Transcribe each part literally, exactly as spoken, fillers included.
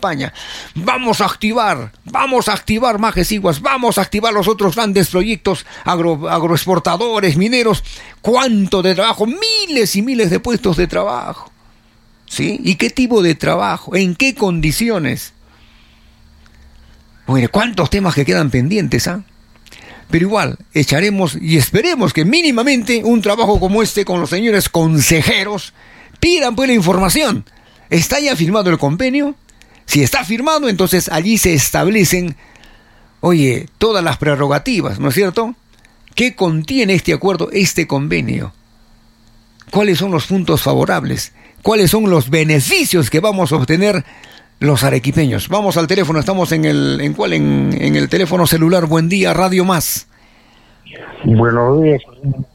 campaña. Vamos a activar, vamos a activar Majes Iguas, vamos a activar los otros grandes proyectos agro, agroexportadores, mineros. ¿Cuánto de trabajo? Miles y miles de puestos de trabajo. ¿Sí? ¿Y qué tipo de trabajo? ¿En qué condiciones? Bueno, ¿cuántos temas que quedan pendientes, ah? Pero igual, echaremos y esperemos que mínimamente un trabajo como este con los señores consejeros pidan pues la información. ¿Está ya firmado el convenio? Si está firmado, entonces allí se establecen, oye, todas las prerrogativas, ¿no es cierto? ¿Qué contiene este acuerdo, este convenio? ¿Cuáles son los puntos favorables? ¿Cuáles son los beneficios que vamos a obtener los arequipeños? Vamos al teléfono, estamos en el, ¿en cuál? En, en el teléfono celular. Buen día, Radio Más. Buenos días.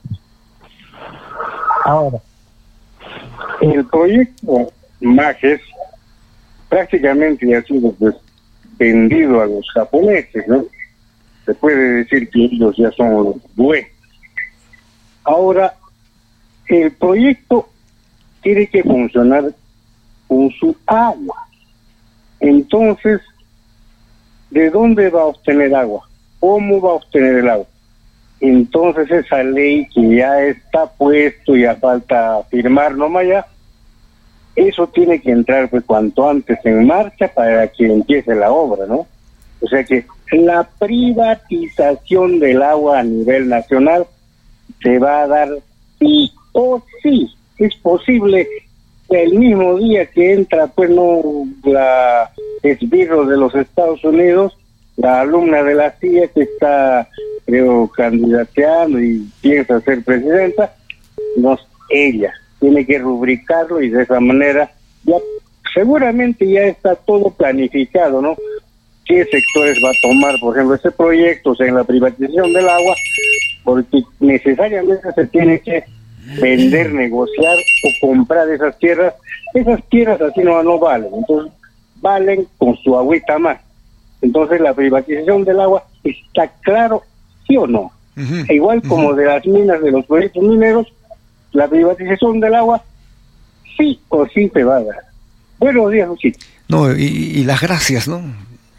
Ahora, el proyecto Majes prácticamente ha sido pues, vendido a los japoneses, ¿no? Se puede decir que ellos ya son los dueños. Ahora, el proyecto tiene que funcionar con su agua. Entonces, ¿de dónde va a obtener agua? ¿Cómo va a obtener el agua? Entonces esa ley que ya está puesto, ya falta firmar nomás ya, eso tiene que entrar pues cuanto antes en marcha para que empiece la obra, ¿no? O sea que la privatización del agua a nivel nacional se va a dar sí o sí. Es posible que el mismo día que entra pues no la esbirro de los Estados Unidos, la alumna de la C I A que está creo candidateando y piensa ser presidenta, no, ella tiene que rubricarlo y de esa manera ya seguramente ya está todo planificado, ¿no? ¿Qué sectores va a tomar, por ejemplo, este proyecto, o sea, en la privatización del agua? Porque necesariamente se tiene que vender, negociar o comprar esas tierras. Esas tierras así no, no valen, entonces valen con su agüita más. Entonces la privatización del agua está claro, sí o no. Uh-huh. E igual como uh-huh. de las minas, de los proyectos mineros, la privatización del agua sí o sí se va a dar. Buenos días, Luchito. No, y, y las gracias, ¿no?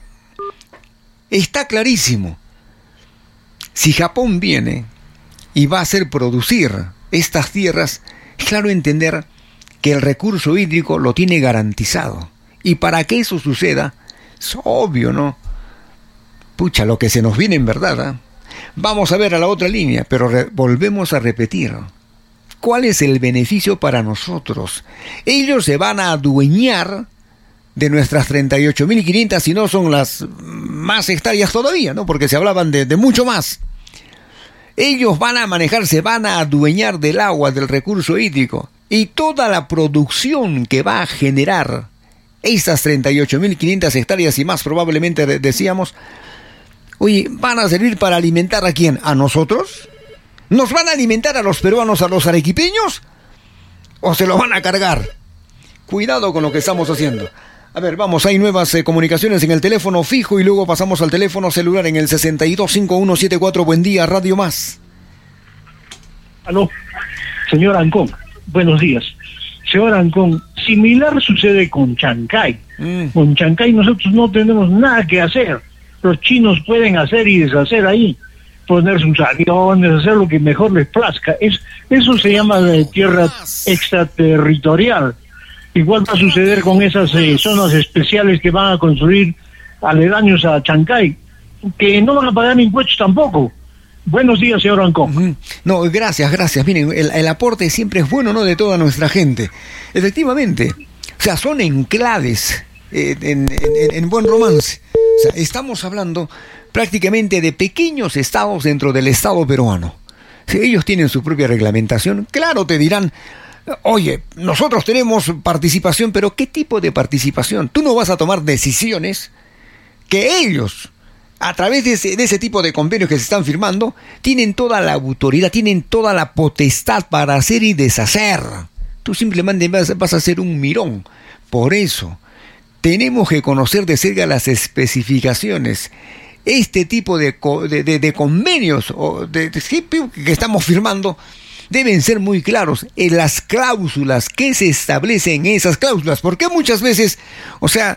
Está clarísimo. Si Japón viene y va a hacer producir estas tierras, es claro entender que el recurso hídrico lo tiene garantizado. Y para que eso suceda, es obvio, ¿no? Pucha, lo que se nos viene en verdad, ¿eh? Vamos a ver a la otra línea, pero re- volvemos a repetir. ¿Cuál es el beneficio para nosotros? Ellos se van a adueñar de nuestras treinta y ocho mil quinientas, si no son las más hectáreas todavía, ¿no? Porque se hablaban de, de mucho más. Ellos van a manejar, se van a adueñar del agua, del recurso hídrico, y toda la producción que va a generar esas treinta y ocho mil quinientas hectáreas y más probablemente de, decíamos, oye, ¿van a servir para alimentar a quién? ¿A nosotros? ¿Nos van a alimentar a los peruanos, a los arequipeños? ¿O se lo van a cargar? Cuidado con lo que estamos haciendo. A ver, vamos, hay nuevas eh, comunicaciones en el teléfono fijo y luego pasamos al teléfono celular en el sesenta y dos cincuenta y uno setenta y cuatro. Buen día, Radio Más. Aló, señor Ancón, buenos días. Señor Ancón, similar sucede con Chancay. Mm. Con Chancay nosotros no tenemos nada que hacer. Los chinos pueden hacer y deshacer ahí, poner sus aviones, hacer lo que mejor les plazca. Es, eso se llama de tierra extraterritorial. Igual va a suceder con esas eh, zonas especiales que van a construir aledaños a Chancay, que no van a pagar impuestos tampoco. Buenos días, señor Ancón. Uh-huh. No, gracias, gracias. Miren, el, el aporte siempre es bueno, ¿no?, de toda nuestra gente. Efectivamente, o sea, son enclaves eh, en, en, en buen romance. O sea, estamos hablando prácticamente de pequeños estados dentro del estado peruano. Si ellos tienen su propia reglamentación, claro, te dirán, oye, nosotros tenemos participación, pero ¿qué tipo de participación? Tú no vas a tomar decisiones que ellos, a través de ese, de ese tipo de convenios que se están firmando, tienen toda la autoridad, tienen toda la potestad para hacer y deshacer. Tú simplemente vas, vas a ser un mirón. Por eso, tenemos que conocer de cerca las especificaciones. Este tipo de, de, de, de convenios o de, de, que estamos firmando deben ser muy claros en las cláusulas que se establecen en esas cláusulas, porque muchas veces, o sea,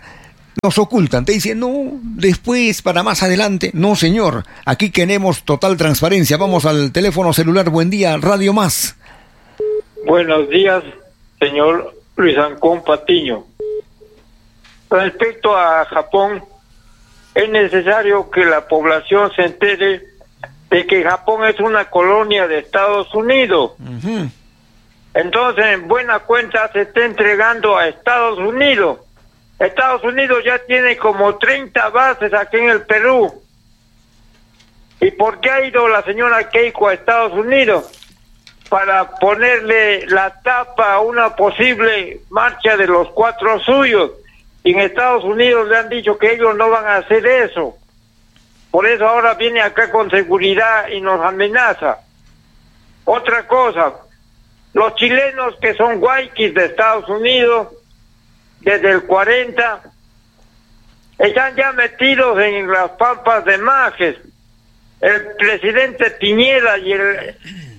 nos ocultan, te dicen, no, después, para más adelante. No, señor, aquí queremos total transparencia. Vamos al teléfono celular. Buen día, Radio Más. Buenos días, señor Luis Ancón Patiño. Respecto a Japón, es necesario que la población se entere de que Japón es una colonia de Estados Unidos. Uh-huh. Entonces, en buena cuenta, se está entregando a Estados Unidos. Estados Unidos ya tiene como treinta bases aquí en el Perú. ¿Y por qué ha ido la señora Keiko a Estados Unidos? Para ponerle la tapa a una posible marcha de los cuatro suyos. Y en Estados Unidos le han dicho que ellos no van a hacer eso. Por eso ahora viene acá con seguridad y nos amenaza. Otra cosa, los chilenos que son guayquis de Estados Unidos, desde el cuarenta, están ya metidos en las pampas de Majes. El presidente Piñera y el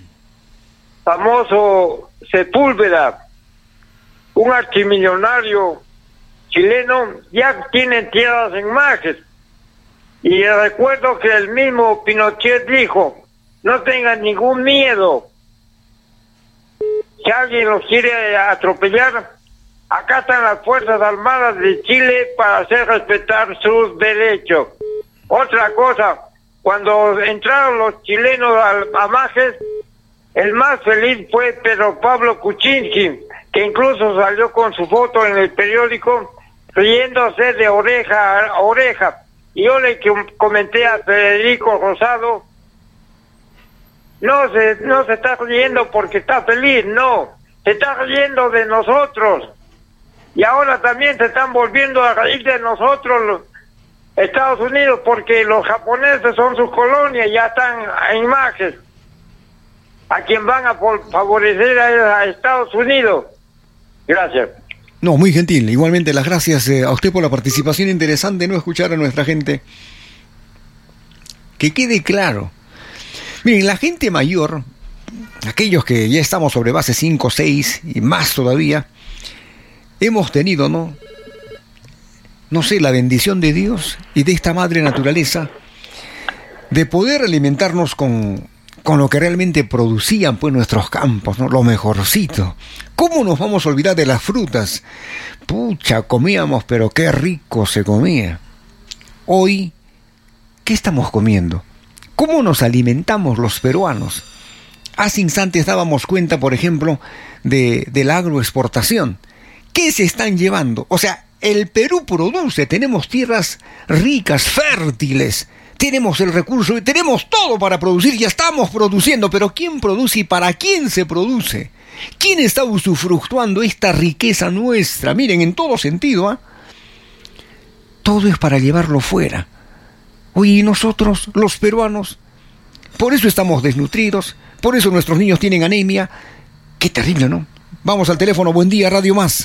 famoso Sepúlveda, un archimillonario chileno, ya tienen tierras en Majes. Y recuerdo que el mismo Pinochet dijo, no tengan ningún miedo. Si alguien los quiere atropellar, acá están las Fuerzas Armadas de Chile para hacer respetar sus derechos. Otra cosa, cuando entraron los chilenos a, a Majes, el más feliz fue Pedro Pablo Kuczynski, que incluso salió con su foto en el periódico, riéndose de oreja a oreja. Y yo le comenté a Federico Rosado, no se, no se está riendo porque está feliz, no, se está riendo de nosotros. Y ahora también se están volviendo a reír de nosotros los Estados Unidos porque los japoneses son sus colonias, ya están en Majes. A quien van a favorecer a, a Estados Unidos. Gracias. No, muy gentil. Igualmente las gracias eh, a usted por la participación. Interesante no escuchar a nuestra gente. Que quede claro. Miren, la gente mayor, aquellos que ya estamos sobre base cinco, seis y más todavía, hemos tenido, ¿no? No sé, la bendición de Dios y de esta madre naturaleza de poder alimentarnos con, con lo que realmente producían pues nuestros campos, ¿no? Lo mejorcito. ¿Cómo nos vamos a olvidar de las frutas? Pucha, comíamos, pero qué rico se comía. Hoy, ¿qué estamos comiendo? ¿Cómo nos alimentamos los peruanos? Hace instantes dábamos cuenta, por ejemplo, de, de la agroexportación. ¿Qué se están llevando? O sea, el Perú produce, tenemos tierras ricas, fértiles, tenemos el recurso, tenemos todo para producir, ya estamos produciendo, pero ¿quién produce y para quién se produce? ¿Quién está usufructuando esta riqueza nuestra? Miren, en todo sentido, ¿eh? Todo es para llevarlo fuera. Oye, ¿y nosotros, los peruanos? Por eso estamos desnutridos, por eso nuestros niños tienen anemia. Qué terrible, ¿no? Vamos al teléfono, buen día, Radio Más.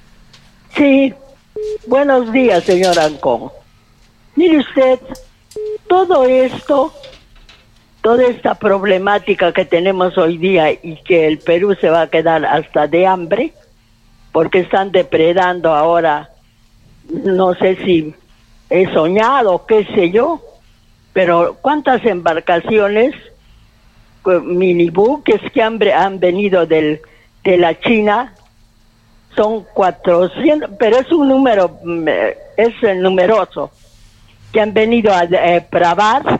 Sí, buenos días, señor Ancón. Mire usted, todo esto, toda esta problemática que tenemos hoy día y que el Perú se va a quedar hasta de hambre, porque están depredando ahora, no sé si he soñado, qué sé yo, pero cuántas embarcaciones, minibuques que han, han venido del, de la China, son cuatrocientos, pero es un número, es numeroso, que han venido a depravar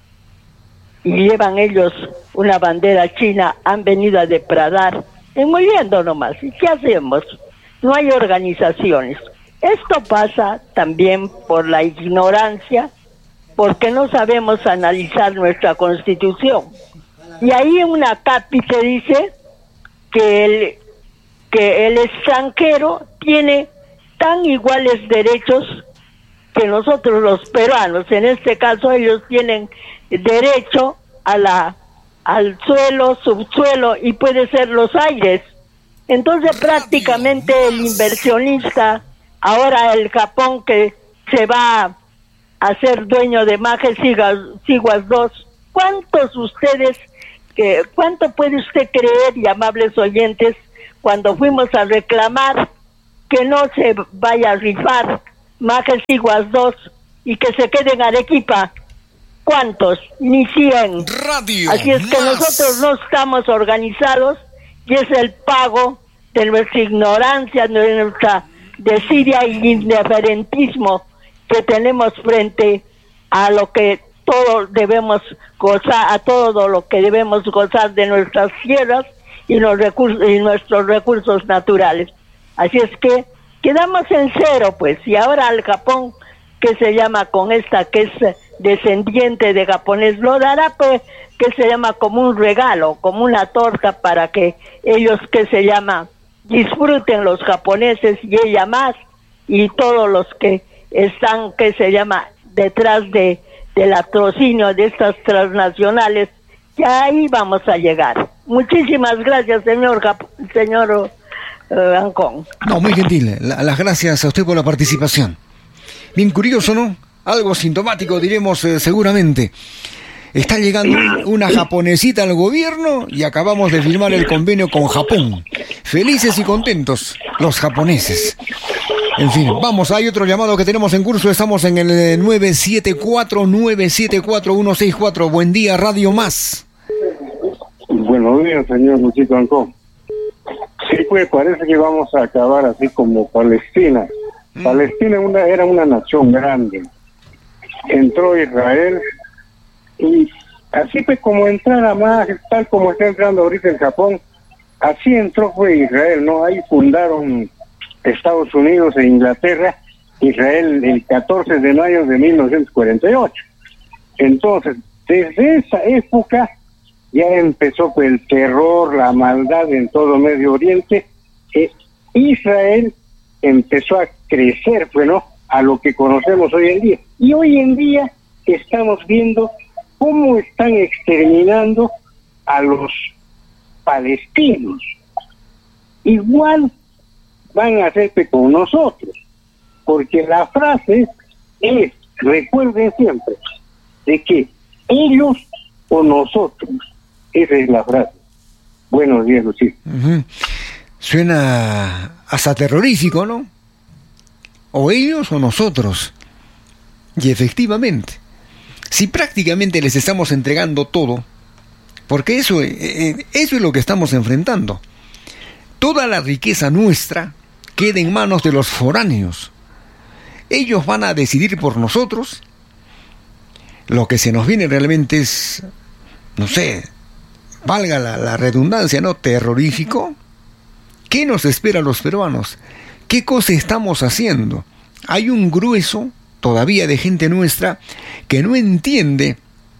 y llevan ellos una bandera china, han venido a depredar, enmoliendo nomás. ¿Y qué hacemos? No hay organizaciones. Esto pasa también por la ignorancia, porque no sabemos analizar nuestra Constitución. Y ahí una cápite dice que el, que el extranjero tiene tan iguales derechos que nosotros los peruanos. En este caso ellos tienen derecho a la al suelo, subsuelo y puede ser los aires. Entonces prácticamente el inversionista, ahora el Japón que se va a ser dueño de Majes Siguas dos, ¿cuántos ustedes, que cuánto puede usted creer, y amables oyentes, cuando fuimos a reclamar que no se vaya a rifar Majes igual dos, y que se queden en Arequipa. ¿Cuántos? Ni cien. Radio Así es que más. nosotros no estamos organizados y es el pago de nuestra ignorancia, de nuestra desidia y indiferentismo que tenemos frente a lo que todos debemos gozar, a todo lo que debemos gozar de nuestras tierras y los recursos y nuestros recursos naturales. Así es que quedamos en cero, pues, y ahora al Japón, que se llama con esta, que es descendiente de japonés, lo dará, pues, que se llama como un regalo, como una torta para que ellos, que se llama, disfruten los japoneses y ella más, y todos los que están, que se llama, detrás de del latrocinio de estas transnacionales, ya ahí vamos a llegar. Muchísimas gracias, señor Cap- señor uh, Ancón. No, muy gentil. La, las gracias a usted por la participación. Bien curioso, ¿no? Algo sintomático, diremos eh, seguramente. Está llegando una japonesita al gobierno y acabamos de firmar el convenio con Japón. Felices y contentos los japoneses. En fin, vamos, hay otro llamado que tenemos en curso. Estamos en el nueve siete cuatro, nueve siete cuatro, uno seis cuatro. Buen día, Radio Más. Buenos días, señor Luchito Ancón. Sí, pues parece que vamos a acabar así como Palestina. Mm. Palestina una, era una nación grande. Entró Israel y así pues como entrara más, tal como está entrando ahorita en Japón, así entró fue Israel, ¿no? Ahí fundaron Estados Unidos e Inglaterra, Israel el catorce de mayo de mil novecientos cuarenta y ocho. Entonces, desde esa época ya empezó pues, el terror, la maldad en todo Medio Oriente. Eh, Israel empezó a crecer, pues, ¿no? A lo que conocemos hoy en día. Y hoy en día estamos viendo cómo están exterminando a los palestinos. Igual van a hacerse con nosotros, porque la frase es, recuerden siempre, de que ellos o nosotros, esa es la frase. Buenos días, Lucía. Uh-huh. Suena hasta terrorífico, ¿no? O ellos o nosotros. Y efectivamente, si prácticamente les estamos entregando todo, porque eso, eh, eso es lo que estamos enfrentando, toda la riqueza nuestra queda en manos de los foráneos. Ellos van a decidir por nosotros. Lo que se nos viene realmente es, no sé, valga la, la redundancia, ¿no? Terrorífico. ¿Qué nos espera a los peruanos? ¿Qué cosa estamos haciendo? Hay un grueso todavía de gente nuestra que no entiende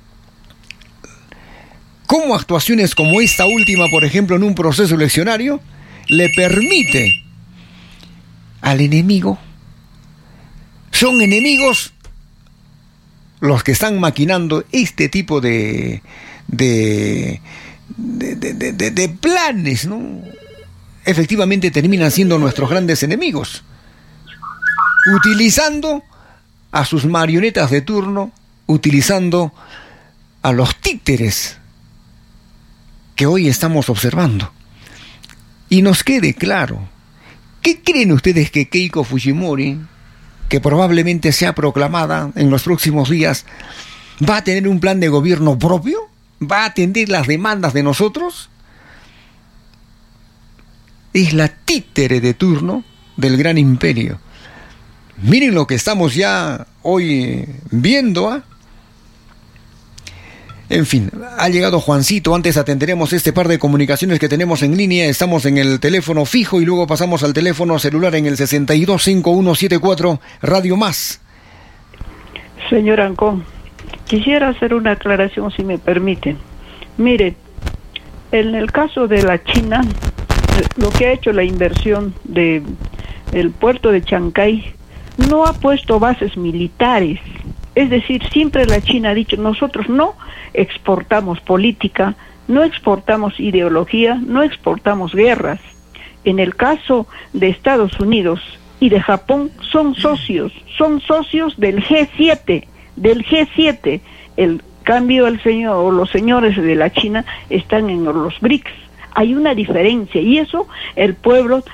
cómo actuaciones como esta última, por ejemplo, en un proceso eleccionario, le permite al enemigo. Son enemigos los que están maquinando este tipo de de de, de, de, de planes, ¿no? Efectivamente terminan siendo nuestros grandes enemigos, utilizando a sus marionetas de turno, utilizando a los títeres que hoy estamos observando. Y nos quede claro, ¿qué creen ustedes que Keiko Fujimori, que probablemente sea proclamada en los próximos días, va a tener un plan de gobierno propio? ¿Va a atender las demandas de nosotros? Es la títere de turno del gran imperio. Miren lo que estamos ya hoy viendo, ¿eh? En fin, ha llegado Juancito. Antes atenderemos este par de comunicaciones que tenemos en línea. Estamos en el teléfono fijo y luego pasamos al teléfono celular en el sesenta y dos cincuenta y uno setenta y cuatro, Radio Más. Señor Ancón, quisiera hacer una aclaración, si me permiten. Mire, en el caso de la China, lo que ha hecho la inversión de el puerto de Chancay no ha puesto bases militares. Es decir, siempre la China ha dicho, nosotros no exportamos política, no exportamos ideología, no exportamos guerras. En el caso de Estados Unidos y de Japón, son socios, son socios del G siete, del G siete. El cambio, el señor, o los señores de la China están en los B R I C S. Hay una diferencia, y eso el pueblo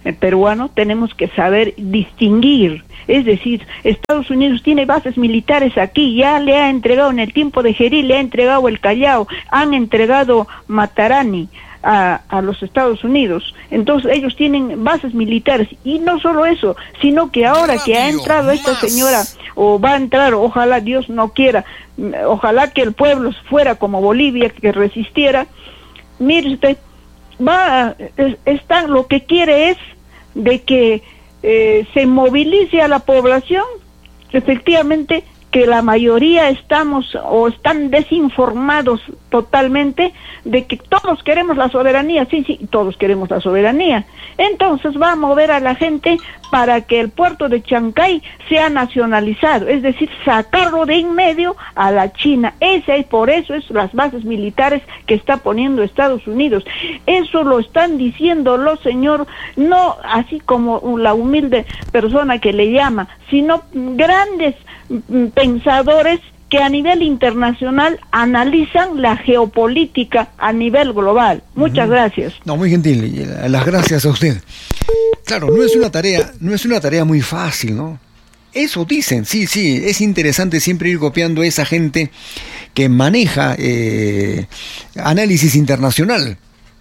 eh, peruano, tenemos que saber distinguir. Es decir, Estados Unidos tiene bases militares aquí, ya le ha entregado en el tiempo de Gerí, le ha entregado el Callao, han entregado Matarani a, a los Estados Unidos. Entonces ellos tienen bases militares, y no solo eso, sino que ahora que ha entrado esta señora, o va a entrar, ojalá Dios no quiera, ojalá que el pueblo fuera como Bolivia, que resistiera. Mire usted, va, está, lo que quiere es de que eh, se movilice a la población, efectivamente, que la mayoría estamos o están desinformados totalmente de que todos queremos la soberanía. Sí, sí, todos queremos la soberanía. Entonces va a mover a la gente para que el puerto de Chancay sea nacionalizado, es decir, sacarlo de en medio a la China. Ese, por eso es las bases militares que está poniendo Estados Unidos. Eso lo están diciendo los señor, no así como la humilde persona que le llama, sino grandes pensadores que a nivel internacional analizan la geopolítica a nivel global. Muchas uh-huh. gracias. No, muy gentil, las gracias a usted. Claro, no es una tarea, no es una tarea muy fácil, ¿no? Eso dicen, sí, sí, es interesante siempre ir copiando a esa gente que maneja eh, análisis internacional.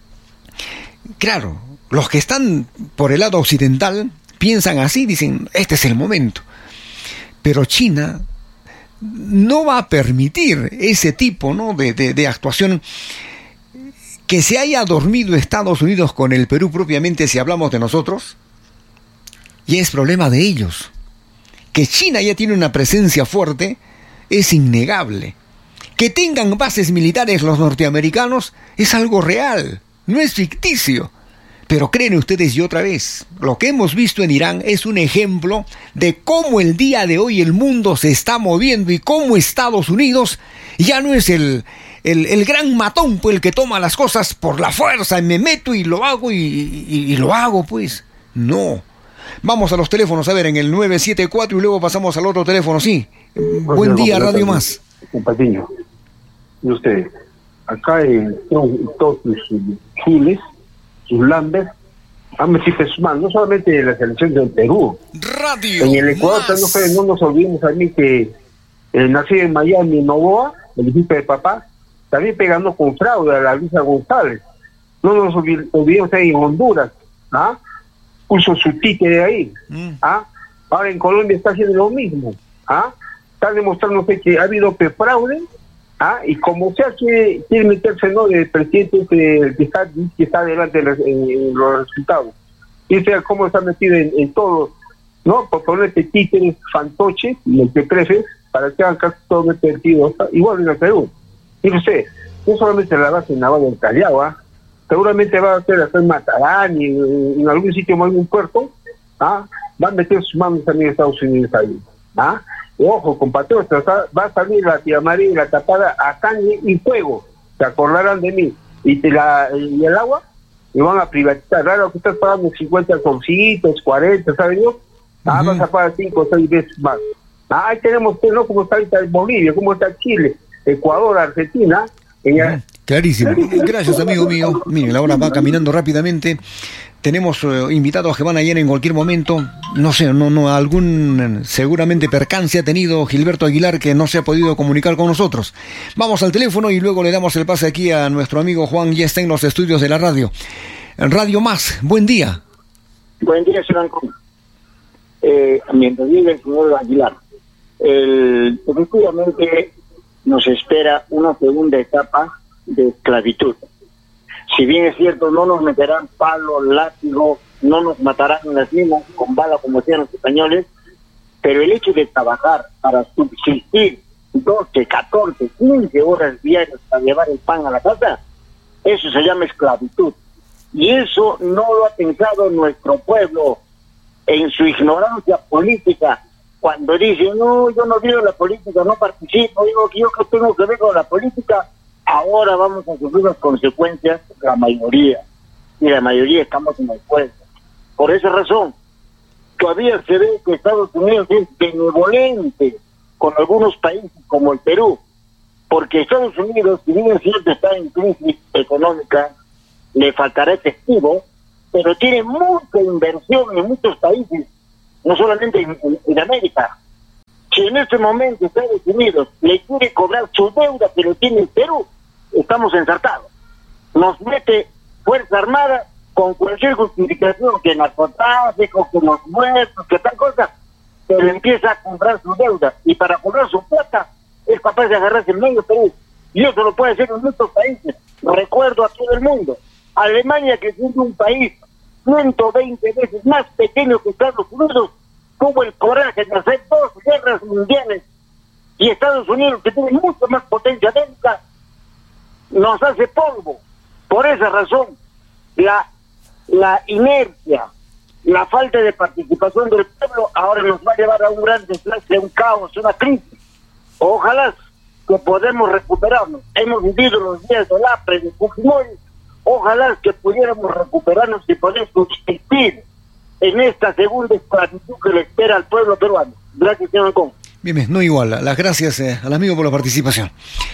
Claro, los que están por el lado occidental piensan así, dicen, este es el momento. Pero China no va a permitir ese tipo, ¿no? de, de, de actuación. Que se haya dormido Estados Unidos con el Perú propiamente, si hablamos de nosotros, y es problema de ellos. Que China ya tiene una presencia fuerte es innegable. Que tengan bases militares los norteamericanos es algo real, no es ficticio. Pero creen ustedes, y otra vez, lo que hemos visto en Irán es un ejemplo de cómo el día de hoy el mundo se está moviendo y cómo Estados Unidos ya no es el, el, el gran matón, pues, el que toma las cosas por la fuerza, y me meto y lo hago y, y, y lo hago, pues. No. Vamos a los teléfonos, a ver, en el nueve siete cuatro y luego pasamos al otro teléfono, sí. Pues Buen día, Radio Más. Patiño, y usted, acá en todos sus chiles, sus lambes, han metido sus manos, no solamente en la selección del Perú. Radio en el Ecuador, no, no nos olvidemos a mí que eh, nací en Miami, Novoa, el equipo de papá, también pegando con fraude a la Luisa González. No nos olvidemos ahí en Honduras, ¿ah? Puso su ticket de ahí, mm. ¿ah? Ahora en Colombia está haciendo lo mismo, ¿ah? Está demostrándose que ha habido fraude, ¿ah? Y como sea que quiere meterse, ¿no?, de presidente que, que está que está adelante en, en, en los resultados. Y sea cómo está metido en, en todo, ¿no? Por ponerte títeres, fantoches, y el que prefieres, para que hagan casi todo metido, igual en el Perú. Y usted, no solamente la base naval del Callao, ¿ah? Seguramente va a hacer hacer Matarán y en, en algún sitio, en algún puerto, ¿ah? Va a meter sus manos también Estados Unidos ahí, ¿ah? Ojo, compatriotas, va a salir la tía María y la tapada a caña y fuego, se acordarán de mí, y, te la, y el agua, y van a privatizar. Claro que estás pagando cincuenta solcitos, cuarenta, ¿sabes yo? Ah, uh-huh. Vas a pagar cinco o seis veces más. Ah, ahí tenemos, ¿no?, como está ahorita Bolivia, como está Chile, Ecuador, Argentina. Ella... Clarísimo. Gracias, amigo mío. Miren, la hora va caminando rápidamente. Tenemos uh, invitados que van a llegar en cualquier momento. No sé, no, no, algún seguramente percance ha tenido Gilberto Aguilar que no se ha podido comunicar con nosotros. Vamos al teléfono y luego le damos el pase aquí a nuestro amigo Juan, ya está en los estudios de la radio. Radio Más, buen día. Buen día, señor Ancón. Eh, mientras diga el señor Aguilar, el, efectivamente nos espera una segunda etapa de esclavitud. Si bien es cierto, no nos meterán palo, látigo, no nos matarán en las minas con bala como hacían los españoles, pero el hecho de trabajar para subsistir doce, catorce, quince horas diarias para llevar el pan a la casa, eso se llama esclavitud. Y eso no lo ha pensado nuestro pueblo en su ignorancia política, cuando dice, no, yo no veo la política, no participo, digo que yo que tengo que ver con la política. Ahora vamos a sufrir las consecuencias, la mayoría, y la mayoría estamos en el pueblo. Por esa razón, todavía se ve que Estados Unidos es benevolente con algunos países como el Perú, porque Estados Unidos, si bien es cierto, está en crisis económica, le faltará efectivo, pero tiene mucha inversión en muchos países, no solamente en, en, en América. Si en este momento Estados Unidos le quiere cobrar su deuda que lo tiene en Perú, estamos ensartados. Nos mete Fuerza Armada con cualquier justificación, que narcotráfico, que los muertos, que tal cosa, pero empieza a comprar su deuda, y para cobrar su plata es capaz de agarrarse en medio Perú, y eso lo puede hacer en muchos países. Recuerdo a todo el mundo, Alemania, que siendo un país ciento veinte veces más pequeño que Estados Unidos, tuvo el coraje de hacer dos guerras mundiales, y Estados Unidos, que tiene mucho más potencia bélica, nos hace polvo. Por esa razón, la, la inercia, la falta de participación del pueblo ahora nos va a llevar a un gran desastre, un caos, una crisis. Ojalá que podamos recuperarnos. Hemos vivido los días del APRE, de Fujimori. Ojalá que pudiéramos recuperarnos y poder subsistir en esta segunda esclavitud que le espera al pueblo peruano. Gracias, señor Ancón. Bien, bien, no igual. Las gracias eh, al amigo por la participación.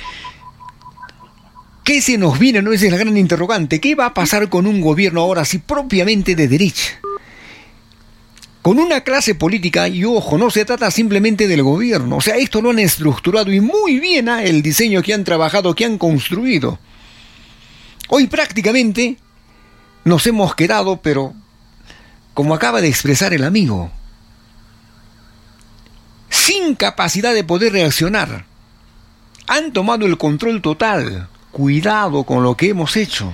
¿Qué se nos viene? No, esa es la gran interrogante. ¿Qué va a pasar con un gobierno ahora sí propiamente de derecha? Con una clase política, y ojo, no se trata simplemente del gobierno. O sea, esto lo han estructurado y muy bien ¿eh? el diseño que han trabajado, que han construido. Hoy prácticamente nos hemos quedado, pero como acaba de expresar el amigo, sin capacidad de poder reaccionar. Han tomado el control total. Cuidado con lo que hemos hecho.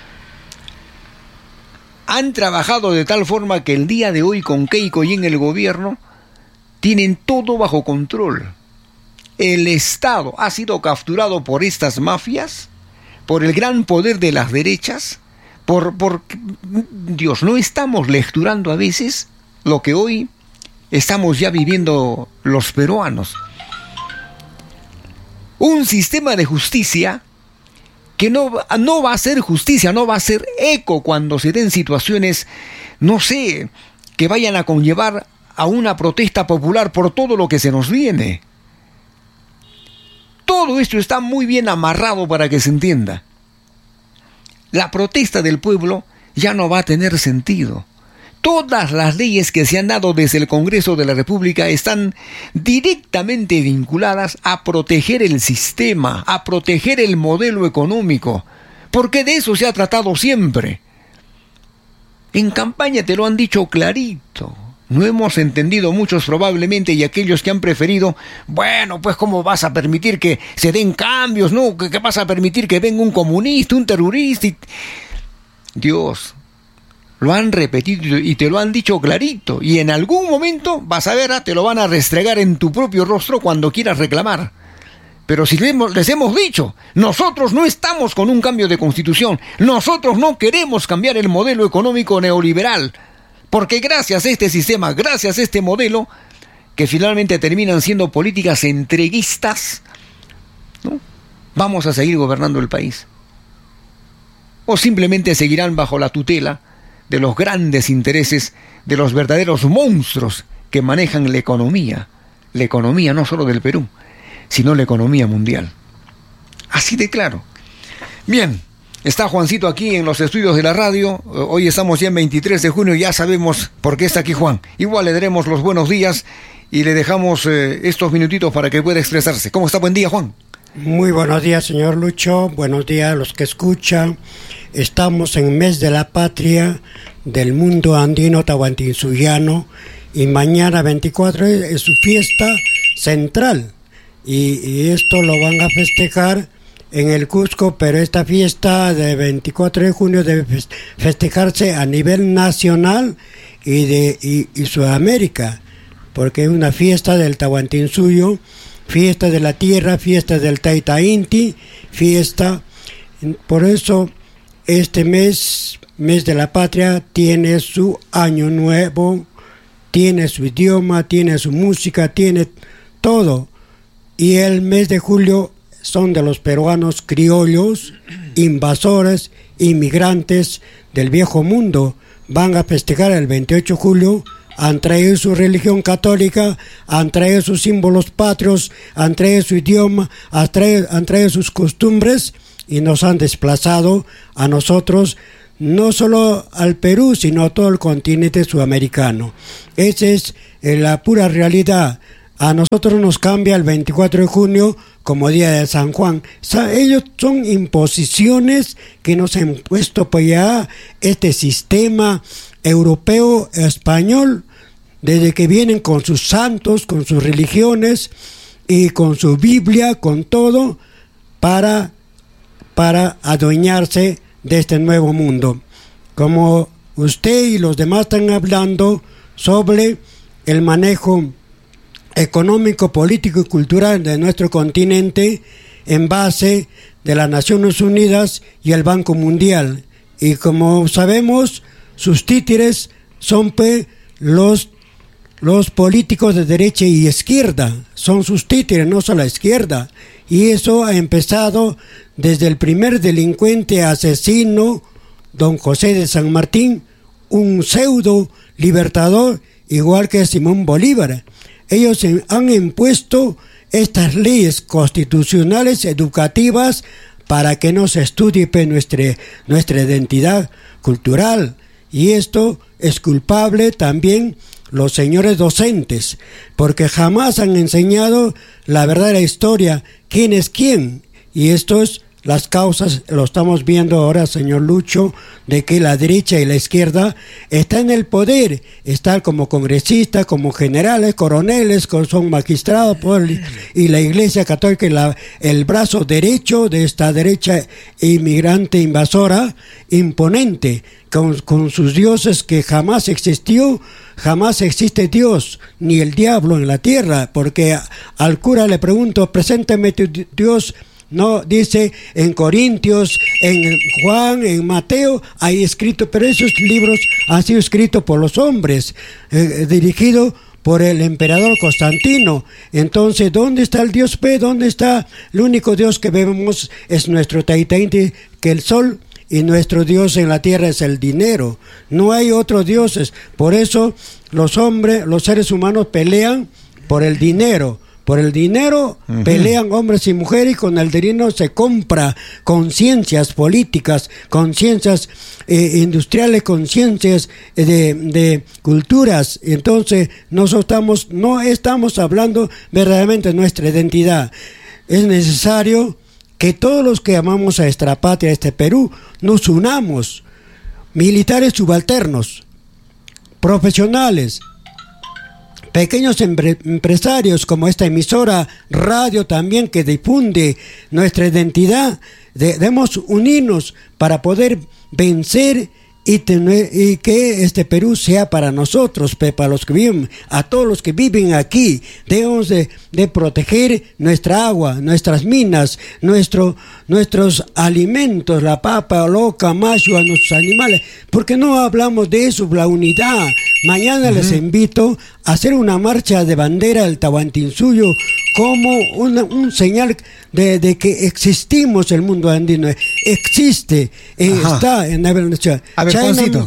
Han trabajado de tal forma que el día de hoy con Keiko y en el gobierno tienen todo bajo control. El Estado ha sido capturado por estas mafias, por el gran poder de las derechas, por, por Dios, no estamos lecturando a veces lo que hoy estamos ya viviendo los peruanos. Un sistema de justicia que no, no va a ser justicia, no va a ser eco cuando se den situaciones, no sé, que vayan a conllevar a una protesta popular por todo lo que se nos viene. Todo esto está muy bien amarrado para que se entienda. La protesta del pueblo ya no va a tener sentido. Todas las leyes que se han dado desde el Congreso de la República están directamente vinculadas a proteger el sistema, a proteger el modelo económico, porque de eso se ha tratado siempre. En campaña te lo han dicho clarito. No hemos entendido muchos probablemente, y aquellos que han preferido, bueno, pues cómo vas a permitir que se den cambios, ¿no? ¿Qué vas a permitir que venga un comunista, un terrorista? Y... Dios... Lo han repetido y te lo han dicho clarito. Y en algún momento, vas a ver, te lo van a restregar en tu propio rostro cuando quieras reclamar. Pero si les hemos dicho, nosotros no estamos con un cambio de constitución. Nosotros no queremos cambiar el modelo económico neoliberal. Porque gracias a este sistema, gracias a este modelo, que finalmente terminan siendo políticas entreguistas, ¿no? Vamos a seguir gobernando el país. O simplemente seguirán bajo la tutela de los grandes intereses de los verdaderos monstruos que manejan la economía, la economía no solo del Perú, sino la economía mundial. Así de claro. Bien, está Juancito aquí en los estudios de la radio. Hoy estamos ya en veintitrés de junio, ya sabemos por qué está aquí Juan. Igual le daremos los buenos días y le dejamos eh, estos minutitos para que pueda expresarse. ¿Cómo está? Buen día, Juan. Muy buenos días, señor Lucho. Buenos días a los que escuchan. Estamos en mes de la patria del mundo andino tahuantinsuyano y mañana veinticuatro es su fiesta central y, y esto lo van a festejar en el Cusco, pero esta fiesta de veinticuatro de junio debe festejarse a nivel nacional y de y, y Sudamérica, porque es una fiesta del Tahuantinsuyo, fiesta de la tierra, fiesta del Taita Inti, fiesta. Por eso este mes, mes de la patria, tiene su año nuevo, tiene su idioma, tiene su música, tiene todo. Y el mes de julio son de los peruanos criollos, invasores, inmigrantes del viejo mundo. Van a festejar el veintiocho de julio, han traído su religión católica, han traído sus símbolos patrios, han traído su idioma, han traído, han traído sus costumbres y nos han desplazado a nosotros no solo al Perú, sino a todo el continente sudamericano. Esa es eh, la pura realidad. A nosotros nos cambia el veinticuatro de junio como día de San Juan. O sea, ellos son imposiciones que nos han puesto pues ya este sistema europeo español, desde que vienen con sus santos, con sus religiones y con su Biblia, con todo, para, para adueñarse de este nuevo mundo. Como usted y los demás están hablando sobre el manejo económico, político y cultural de nuestro continente en base de las Naciones Unidas y el Banco Mundial. Y como sabemos, sus títeres son pues, los, los políticos de derecha y izquierda, son sus títeres, no solo la izquierda. Y eso ha empezado desde el primer delincuente asesino, don José de San Martín, un pseudo libertador, igual que Simón Bolívar. Ellos han impuesto estas leyes constitucionales educativas para que no se estudie pues, nuestra, nuestra identidad cultural. Y esto es culpable también los señores docentes, porque jamás han enseñado la verdadera historia, quién es quién. Y esto es las causas, lo estamos viendo ahora, señor Lucho, de que la derecha y la izquierda están en el poder, están como congresistas, como generales, coroneles, son magistrados por el, y la Iglesia Católica, la, el brazo derecho de esta derecha inmigrante invasora, imponente, con, con sus dioses que jamás existió, jamás existe Dios, ni el diablo en la tierra, porque al cura le pregunto, preséntame tu Dios. No, dice en Corintios, en Juan, en Mateo, hay escrito, pero esos libros han sido escritos por los hombres, eh, dirigidos por el emperador Constantino. Entonces, ¿dónde está el Dios P? ¿Dónde está? El único Dios que vemos es nuestro Taitainti, que el sol, y nuestro Dios en la tierra es el dinero. No hay otros dioses. Por eso los hombres, los seres humanos pelean por el dinero. Por el dinero uh-huh. pelean hombres y mujeres, y con el dinero se compra conciencias políticas, conciencias eh, industriales, conciencias de, de culturas. Entonces nosotros estamos, no estamos hablando verdaderamente de nuestra identidad. Es necesario que todos los que amamos a esta patria, a este Perú, nos unamos, militares subalternos, profesionales, pequeños empresarios como esta emisora radio también que difunde nuestra identidad. Debemos unirnos para poder vencer y, tener, y que este Perú sea para nosotros, para los que viven, a todos los que viven aquí. Debemos de, de proteger nuestra agua, nuestras minas, nuestro, nuestros alimentos, la papa, loca, macho, a nuestros animales. ¿Por qué no hablamos de eso, la unidad? Mañana uh-huh. les invito a hacer una marcha de bandera del Tahuantinsuyo como una, un señal de, de que existimos, el mundo andino. Existe, eh, está en la A ver, Juancito.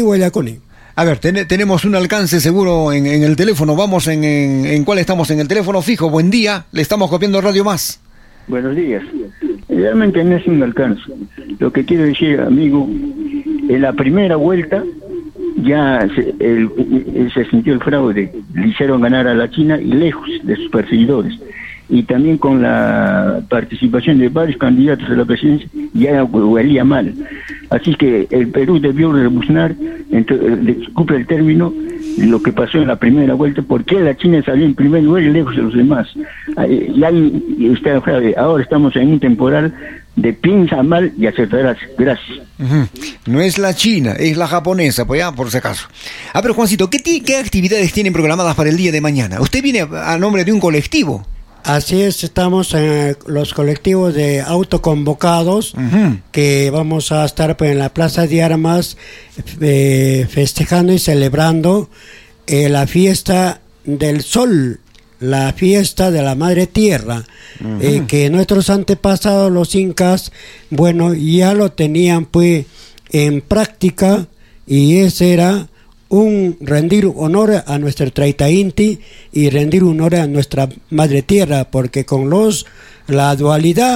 A ver, ten, tenemos un alcance seguro en, en el teléfono. Vamos en, en, en cuál estamos, en el teléfono fijo. Buen día, le estamos copiando Radio Más. Buenos días. Realmente no es un alcance. Lo que quiero decir, amigo, en la primera vuelta ya se, el, se sintió el fraude, le hicieron ganar a la China y lejos de sus perseguidores. Y también con la participación de varios candidatos a la presidencia ya huelía mal. Así que el Perú debió rebuznar, cumple el término, lo que pasó en la primera vuelta, porque la China salió en primer lugar y lejos de los demás. Y ahí, usted sabe, ahora estamos en un temporal de piensa mal y acertarás. Gracias. Uh-huh. No es la China, es la japonesa, pues ya, por si acaso. A ver, Juancito, ¿qué, t- ¿qué actividades tienen programadas para el día de mañana? Usted viene a, a nombre de un colectivo. Así es, estamos en los colectivos de autoconvocados, uh-huh. que vamos a estar pues, en la Plaza de Armas eh, festejando y celebrando eh, la fiesta del sol, la fiesta de la Madre Tierra, uh-huh. eh, que nuestros antepasados, los incas, bueno, ya lo tenían pues en práctica, y ese era un rendir honor a nuestro Traitainti y rendir honor a nuestra Madre Tierra, porque con los la dualidad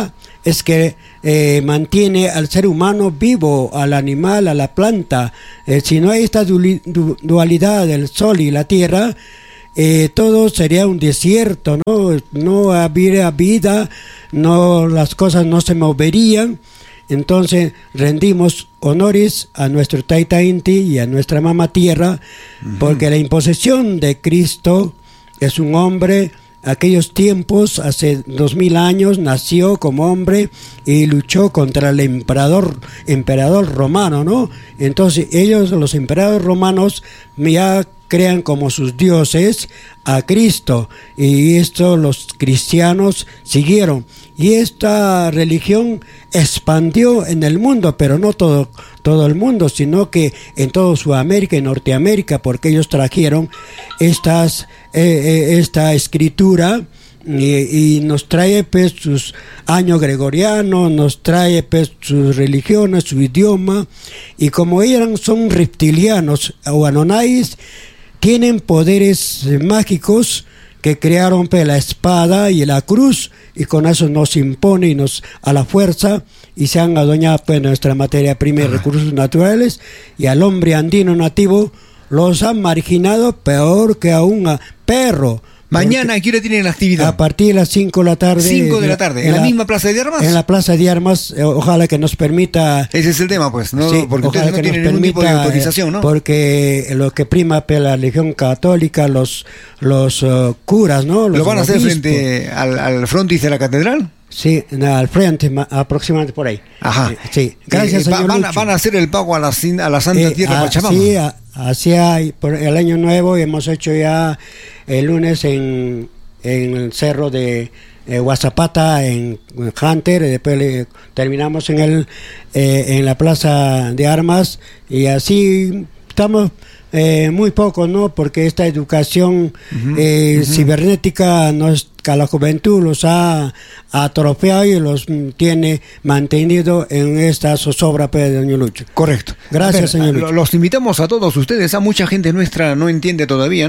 es que eh, mantiene al ser humano vivo, al animal, a la planta. Eh, si no hay esta dualidad del sol y la tierra, eh, todo sería un desierto, ¿no? No habría vida, no, las cosas no se moverían. Entonces rendimos honores a nuestro Taita Inti y a nuestra Mamá Tierra, uh-huh. porque la imposición de Cristo es un hombre. Aquellos tiempos, hace dos mil años, nació como hombre y luchó contra el emperador, emperador romano, ¿no? Entonces ellos, los emperadores romanos, ya crean como sus dioses a Cristo, y esto los cristianos siguieron, y esta religión expandió en el mundo, pero no todo, todo el mundo, sino que en toda Sudamérica y Norteamérica, porque ellos trajeron estas, eh, eh, esta escritura, y, y nos trae pues sus años gregorianos, nos trae pues sus religiones, su idioma, y como eran, son reptilianos o anonais, tienen poderes mágicos que crearon pues, la espada y la cruz, y con eso nos impone y nos a la fuerza, y se han adueñado pues, nuestra materia prima y recursos naturales, y al hombre andino nativo los han marginado peor que a un perro. Mañana, ¿a qué hora tienen la actividad? A partir de las cinco de la tarde. cinco de la tarde, ¿en, en la, la misma Plaza de Armas? En la Plaza de Armas, eh, ojalá que nos permita... Ese es el tema, pues, ¿no? Sí, porque ustedes no tienen ningún permita, tipo de autorización, ¿no? Porque lo que prima la religión católica, los, los uh, curas, ¿no? Los ¿Lo van a hacer obispos. frente al, al frontis de la catedral? Sí, al frente, aproximadamente por ahí. Ajá. Eh, sí, gracias, eh, señor van, Lucho. ¿Van a hacer el pago a la, a la Santa eh, Tierra a, Pachamama? Sí, a, hacia por el año nuevo hemos hecho ya el lunes en, en el cerro de eh, Guasapata, en Hunter, y después le, terminamos en, el, eh, en la Plaza de Armas, y así estamos... Eh, muy poco, ¿no? Porque esta educación uh-huh, eh, uh-huh. cibernética nos, a la juventud los ha atrofiado y los tiene mantenido en esta zozobra de doña Lucho. Correcto. Gracias, ver, señor Lucho. Los invitamos a todos ustedes, a mucha gente nuestra no entiende todavía, ¿no?